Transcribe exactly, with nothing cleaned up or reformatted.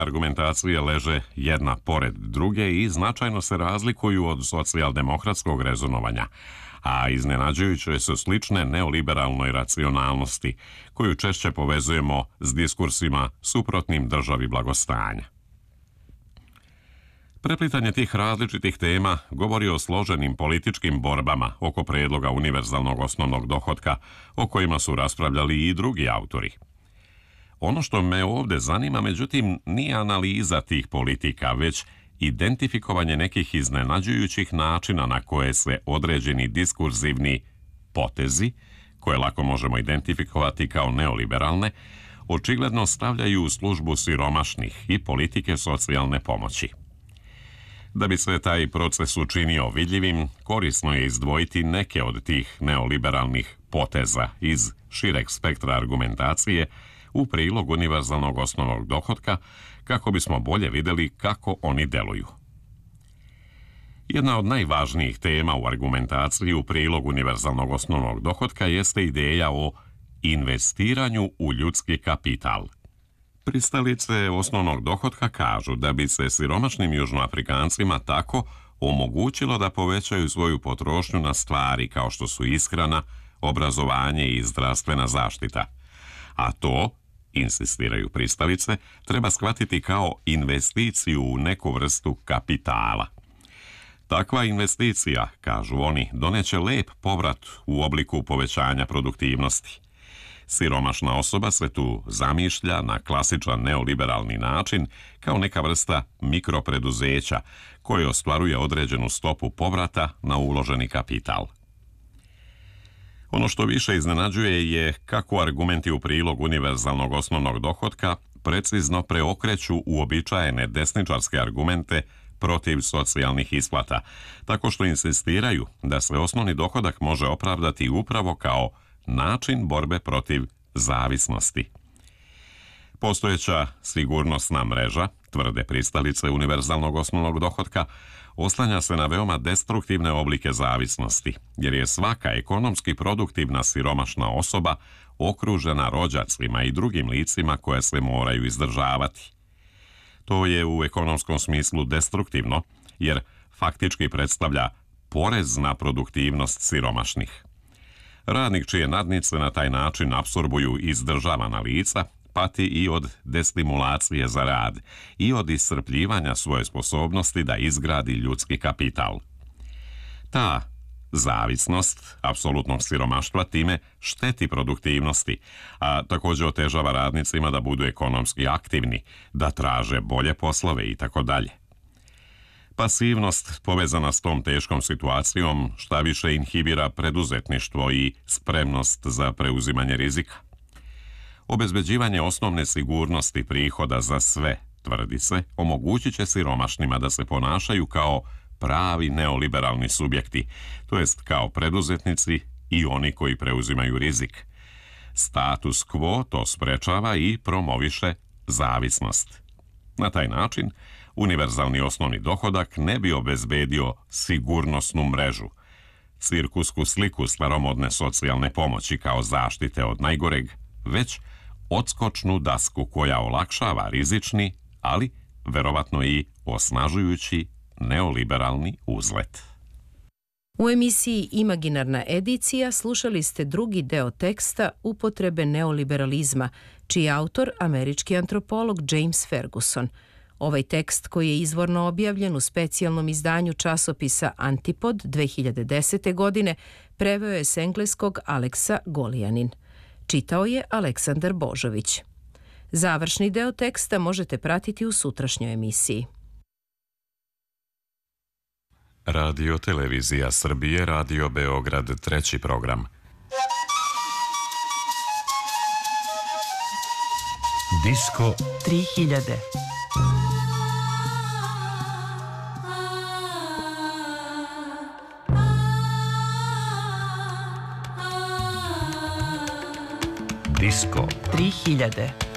argumentacije leže jedna pored druge i značajno se razlikuju od socijaldemokratskog rezonovanja, a iznenađujuće su slične neoliberalnoj racionalnosti, koju češće povezujemo s diskursima suprotnim državi blagostanja. Preplitanje tih različitih tema govori o složenim političkim borbama oko predloga univerzalnog osnovnog dohotka, o kojima su raspravljali i drugi autori. Ono što me ovdje zanima, međutim, nije analiza tih politika, već identifikovanje nekih iznenađujućih načina na koje se određeni diskurzivni potezi, koje lako možemo identifikovati kao neoliberalne, očigledno stavljaju u službu siromašnih i politike socijalne pomoći. Da bi se taj proces učinio vidljivim, korisno je izdvojiti neke od tih neoliberalnih poteza iz šireg spektra argumentacije u prilog univerzalnog osnovnog dohotka, kako bismo bolje vidjeli kako oni deluju. Jedna od najvažnijih tema u argumentaciji u prilog univerzalnog osnovnog dohotka jeste ideja o investiranju u ljudski kapital. Pristalice osnovnog dohotka kažu da bi se siromašnim Južnoafrikancima tako omogućilo da povećaju svoju potrošnju na stvari kao što su ishrana, obrazovanje i zdravstvena zaštita. A to, insistiraju pristalice, treba shvatiti kao investiciju u neku vrstu kapitala. Takva investicija, kažu oni, doneće lep povrat u obliku povećanja produktivnosti. Siromašna osoba se tu zamišlja na klasičan neoliberalni način kao neka vrsta mikropreduzeća koje ostvaruje određenu stopu povrata na uloženi kapital. Ono što više iznenađuje je kako argumenti u prilog univerzalnog osnovnog dohotka precizno preokreću uobičajene desničarske argumente protiv socijalnih isplata, tako što insistiraju da se osnovni dohodak može opravdati upravo kao način borbe protiv zavisnosti. Postojeća sigurnosna mreža, tvrde pristalice univerzalnog osnovnog dohotka, oslanja se na veoma destruktivne oblike zavisnosti, jer je svaka ekonomski produktivna siromašna osoba okružena rođacima i drugim licima koje se moraju izdržavati. To je u ekonomskom smislu destruktivno, jer faktički predstavlja porez na produktivnost siromašnih. Radnik čije nadnice na taj način apsorbuju izdržavana lica, pati i od destimulacije za rad i od iscrpljivanja svoje sposobnosti da izgradi ljudski kapital. Ta zavisnost apsolutnog siromaštva time šteti produktivnosti, a također otežava radnicima da budu ekonomski aktivni, da traže bolje poslove i tako dalje. Pasivnost povezana s tom teškom situacijom šta više inhibira preduzetništvo i spremnost za preuzimanje rizika. Obezbeđivanje osnovne sigurnosti prihoda za sve, tvrdi se, omogućit će siromašnima da se ponašaju kao pravi neoliberalni subjekti, to jest kao preduzetnici i oni koji preuzimaju rizik. Status quo to sprečava i promoviše zavisnost. Na taj način, univerzalni osnovni dohodak ne bi obezbedio sigurnosnu mrežu, cirkusku sliku staromodne socijalne pomoći kao zaštite od najgoreg, već odskočnu dasku koja olakšava rizični, ali verovatno i osnažujući neoliberalni uzlet. U emisiji Imaginarna edicija slušali ste drugi deo teksta Upotrebe neoliberalizma, čiji je autor američki antropolog James Ferguson. Ovaj tekst, koji je izvorno objavljen u specijalnom izdanju časopisa Antipod dve hiljade desete. godine, preveo je s engleskog Aleksa Golijanin. Čitao je Aleksandar Božović. Završni deo teksta možete pratiti u sutrašnjoj emisiji. Radio Televizija Srbije, Radio Beograd, treći program. Disko tri hiljade. Disko tri hiljade.